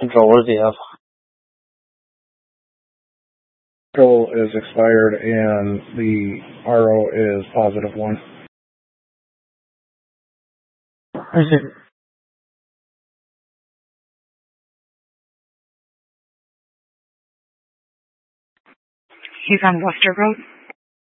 Control, what does he have? Control is expired and the RO is +1. He's on Worcester Road.